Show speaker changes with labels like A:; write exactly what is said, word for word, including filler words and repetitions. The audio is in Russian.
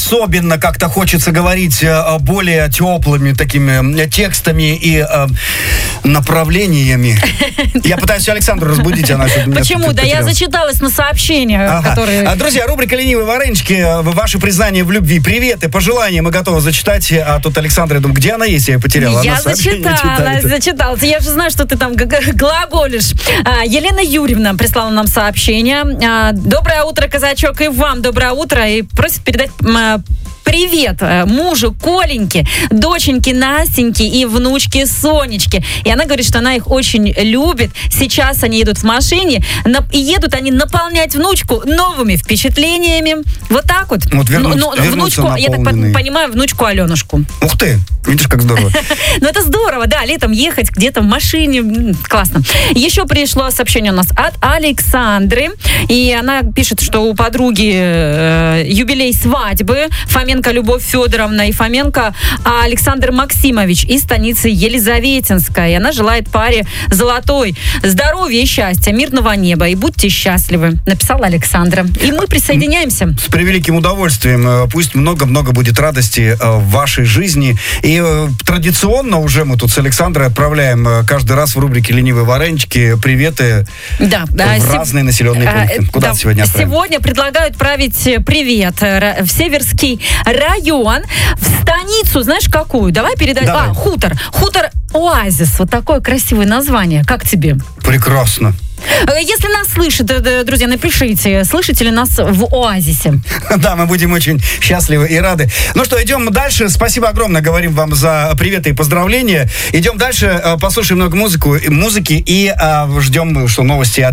A: особенно как-то хочется говорить более теплыми такими текстами и направлениями. Я пытаюсь Александру разбудить, она...
B: Почему? Да я зачиталась на сообщения,
A: ага.
B: которые...
A: Друзья, рубрика «Ленивые варенички». Ваши признания в любви, приветы, пожелания мы готовы зачитать. А тут Александра, я думаю, где она есть? Я ее потеряла.
B: Я зачитала, зачиталась. Я же знаю, что ты там глаголишь. Елена Юрьевна прислала нам сообщение. Доброе утро, казачок, и вам доброе утро. И просит передать... Привет мужу Коленьке, доченьке Настеньке и внучке Сонечке. И она говорит, что она их очень любит. Сейчас они едут в машине, и едут они наполнять внучку новыми впечатлениями. Вот так вот.
A: Вот вернуть,
B: но, но, внучку, я так понимаю, внучку Аленушку.
A: Ух ты, видишь, как здорово.
B: Ну это здорово, да, летом ехать где-то в машине, классно. Еще пришло сообщение у нас от Александры, и она пишет, что у подруги э, юбилей свадьбы. Фоменко Любовь Федоровна и Фоменко Александр Максимович из станицы Елизаветинская. И она желает паре золотой здоровья и счастья, мирного неба. И будьте счастливы, написала Александра. И мы присоединяемся.
A: С превеликим удовольствием. Пусть много-много будет радости в вашей жизни. И традиционно уже мы тут с Александрой отправляем каждый раз в рубрике «Ленивые варенички» приветы
B: да, да,
A: в
B: сев...
A: разные населенные пункты. Куда
B: да,
A: сегодня отправим?
B: Сегодня предлагают отправить привет в Северский район, в станицу, знаешь, какую? Давай передать.
A: Давай.
B: А, хутор. Хутор Оазис. Вот такое красивое название. Как тебе?
A: Прекрасно.
B: Если нас слышит, друзья, напишите, слышите ли нас в Оазисе.
A: Да, мы будем очень счастливы и рады. Ну что, идем дальше. Спасибо огромное, говорим вам за приветы и поздравления. Идем дальше, послушаем много музыку, музыки и а, ждем, что новости от